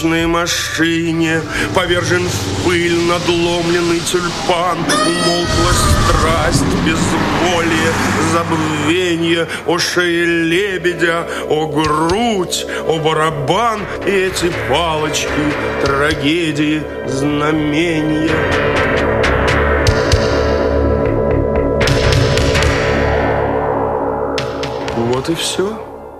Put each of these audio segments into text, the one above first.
машине повержен в пыль надломленный тюльпан. Умолкла страсть, безволие, забвенье. О шее лебедя, о грудь, о барабан. И эти палочки, трагедии, знамения. Вот и все.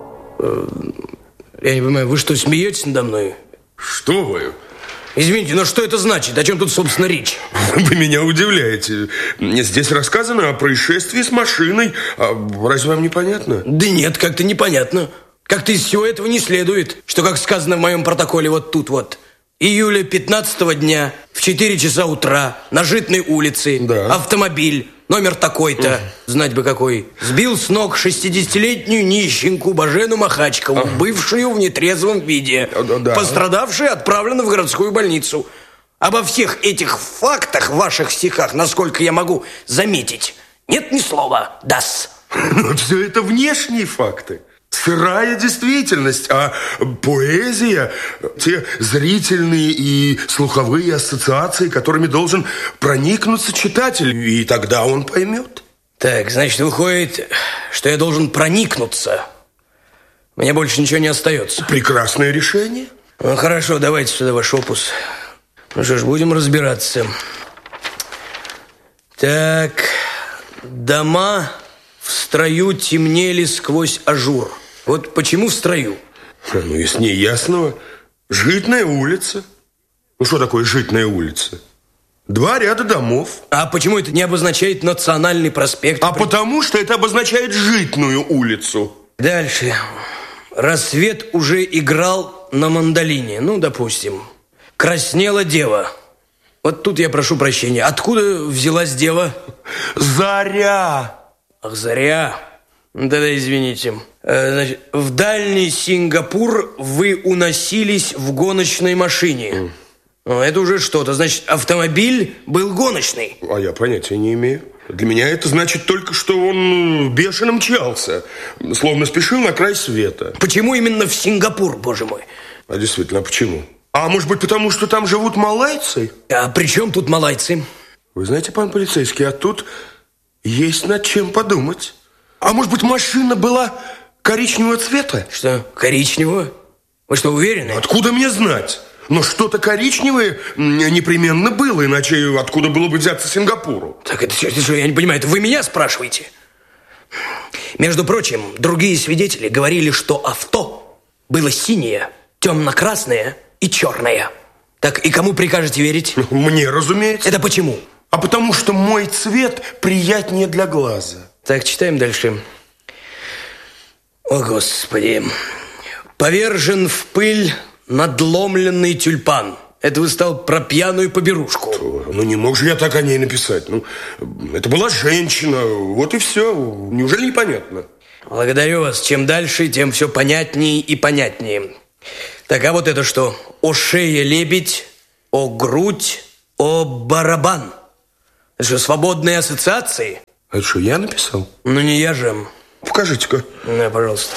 Я не понимаю, вы что, смеетесь надо мной? Что вы? Извините, но что это значит? О чем тут, собственно, речь? Вы меня удивляете. Здесь рассказано о происшествии с машиной. Разве вам непонятно? Да нет, как-то непонятно. Как-то из всего этого не следует, что, как сказано в моем протоколе вот тут вот. Июля 15-го дня в 4 часа утра на Житной улице автомобиль, номер такой-то, знать бы какой, сбил с ног 60-летнюю нищенку Божену Махачкову, бывшую в нетрезвом виде. Пострадавшая отправлена в городскую больницу. Обо всех этих фактах в ваших стихах, насколько я могу заметить, нет ни слова «дас». Но все это внешние факты. Сырая действительность, а поэзия – те зрительные и слуховые ассоциации, которыми должен проникнуться читатель, и тогда он поймет. Так, значит, выходит, что я должен проникнуться. Мне больше ничего не остается. Прекрасное решение. Ну, хорошо, давайте сюда ваш опус. Ну что ж, будем разбираться. Так, дома в строю темнели сквозь ажур. Вот почему в строю? Ну, если не ясного. Житная улица. Ну, что такое Житная улица? 2 ряда домов. А почему это не обозначает Национальный проспект? Потому что это обозначает Житную улицу. Дальше. Рассвет уже играл на мандолине. Ну, допустим. Краснела дева. Вот тут я прошу прощения. Откуда взялась дева? Заря. Ах, заря. Да-да, извините. Значит, в дальний Сингапур вы уносились в гоночной машине. Это уже что-то. Значит, автомобиль был гоночный. А я понятия не имею. Для меня это значит только, что он бешено мчался. Словно спешил на край света. Почему именно в Сингапур, боже мой? А действительно, а почему? А может быть, потому что там живут малайцы? А при чем тут малайцы? Вы знаете, пан полицейский, а тут есть над чем подумать. А может быть, машина была коричневого цвета? Что, коричневого? Вы что, уверены? Откуда мне знать? Но что-то коричневое непременно было, иначе откуда было бы взяться Сингапуру? Так это что, я не понимаю, это вы меня спрашиваете? Между прочим, другие свидетели говорили, что авто было синее, темно-красное и черное. Так и кому прикажете верить? Мне, разумеется. Это почему? А потому что мой цвет приятнее для глаза. Так, читаем дальше. О, Господи. Повержен в пыль надломленный тюльпан. Это вы стал про пьяную поберушку. Ну, не мог же я так о ней написать. Ну, это была женщина. Вот и все. Неужели непонятно? Благодарю вас. Чем дальше, тем все понятнее и понятнее. Так, а вот это что? О шее лебедь, о грудь, о барабан. Это что, свободные ассоциации? Это что, я написал? Ну, не я же. Покажите-ка. Да, пожалуйста.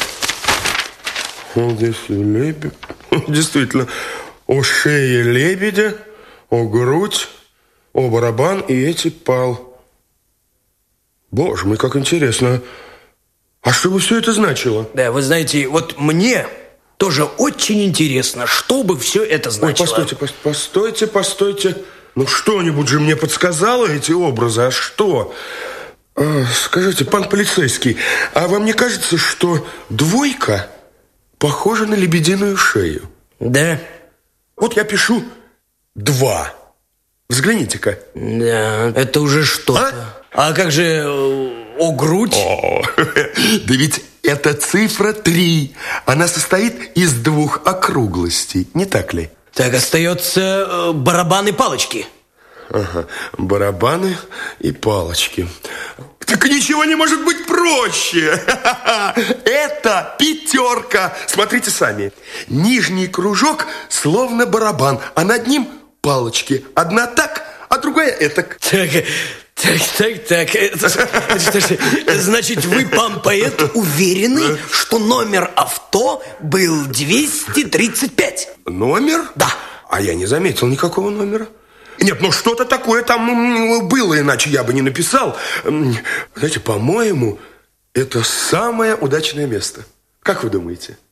Вот здесь лебедь. Действительно. О шее лебедя, о грудь, о барабан и эти пал. Боже мой, как интересно. А что бы все это значило? Да, вы знаете, вот мне тоже очень интересно, что бы все это значило. Ой, постойте. Ну, что-нибудь же мне подсказало эти образы, а что? Скажите, пан полицейский, а вам не кажется, что 2 похожа на лебединую шею? Да. Вот я пишу 2. Взгляните-ка. Да, это уже что-то. А как же о грудь? Да ведь это цифра 3. Она состоит из 2 округлостей, не так ли? Так, остается барабан и палочки. Ага, барабаны и палочки. Так ничего не может быть проще. Это 5. Смотрите сами. Нижний кружок словно барабан, а над ним палочки. Одна так, а другая этак. Так. Значит, вы, пан поэт, уверены, что номер авто был 235? Номер? Да. А я не заметил никакого номера. Нет, ну что-то такое там было, иначе я бы не написал. Знаете, по-моему, это самое удачное место. Как вы думаете?